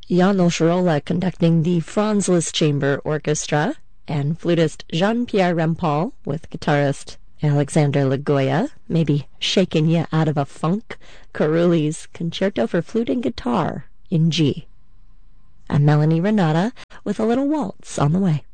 Janos Rolla conducting the Franz Liszt Chamber Orchestra, and flutist Jean-Pierre Rampal with guitarist Alexander Lagoya, maybe shaking you out of a funk, Carulli's Concerto for Flute and Guitar in G. And Melanie Renata with a little waltz on the way.